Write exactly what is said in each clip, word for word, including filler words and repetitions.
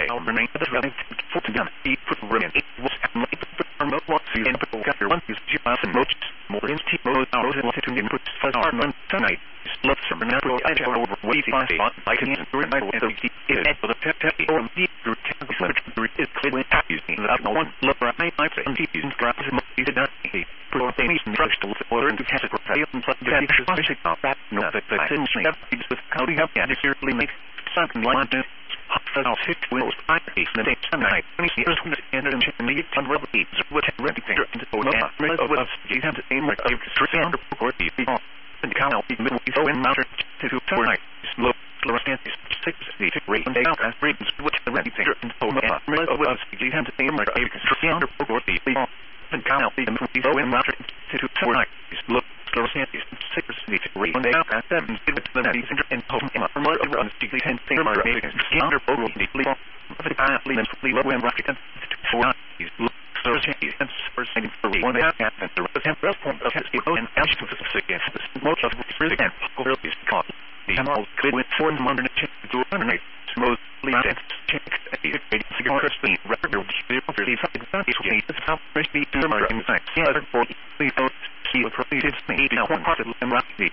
they all remain the relevant for to them. He put remain it was like the remote what see and people got their one is you pass and most more in T mode hours and to input for our month tonight. Love some natural I have over way fast on I can use during my and so keep it for the tech tech or the through tech is clearly using that no one love right I say and using graph is most did not see for things rush to order into test for fail and plus the basic that no that I didn't see that with how do you have to clearly make something like this. I'll sit with I face the day tonight. Many years from the end of the need to rub leaves with ready to into the love of us. You have the same like I've stricken under for the people. And the cow be middle so in matter to do tonight. Slow, slow stances, six, the rate and down as reasons with the ready to into the love of us. You have the same like I've stricken under for the people. And cow be middle so in matter to do tonight. Slow, slow stances, six, the rate and down as seven, give it to the ready and home. More of us, you can say more under for the people. But the athlete and the low and rocket and for these so changes and first thing for one half and the temporal point of his and action to the second most of the really and really is caught the animals could with four modern check to eliminate mostly and check a cigar speed record of the really something to the top first be to the in fact the other for the see what proceeds made now one part of the rocky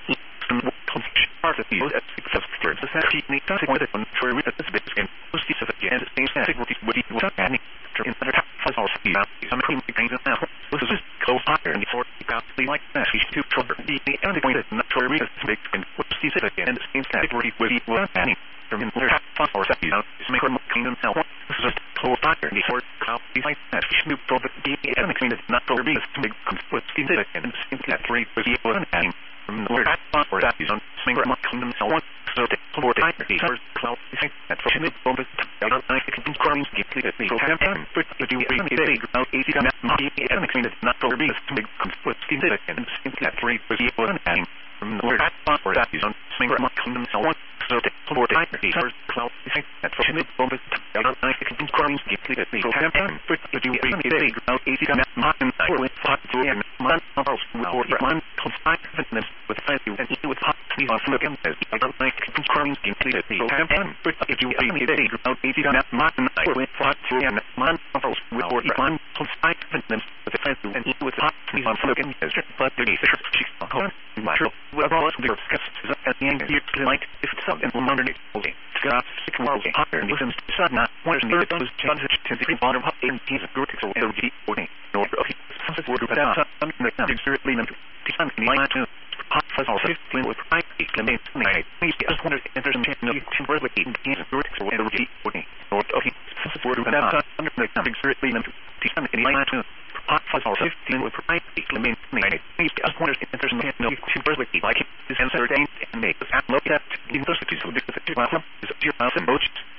part of the success for the society need to with it on for with this bit and most of the end same static would be what any in the top for our speed some cream things now this is just go higher and before you got the like that you should trouble the and the point is not for reasons to make and what you said again the same static would be what any from in the top for set you is make them kingdom now this is just close higher and before cloud like that you should trouble the and the kind of not for reasons to make conflict in the and the same static would be what any from the word for that is on swing from kingdom now one so the for the first cloud is that for the bomb is I can crawling get the program and put the do big big out easy not and kind of not for reasons to make conflict in the and the same static would be what any from the word for that is on swing from kingdom now one so the for the first cloud is that for the bomb is I can crawling get the program and put the do big big out easy not and I will talk to and man of or man confidence with value and with hot we are from again as I don't like crawling get the program and put the do big big out easy not and I will talk to and man of or man confidence with value and with hot we are from again as but the she's on my well was the discuss at the end here like if it's something modern okay got sick world higher and listen to sun not one is near those chances to the bottom up in these groups or energy or no okay something would be down something that exactly meant to something like to hot fuzz or fifteen with high climate tonight please just wonder if there's a chance to really in these groups or energy or no okay something would be down something that exactly meant to something like to hot fuzz or fifteen with high climate tonight please just wonder if there's a chance to really like this answer and make us look at universities with the is your motion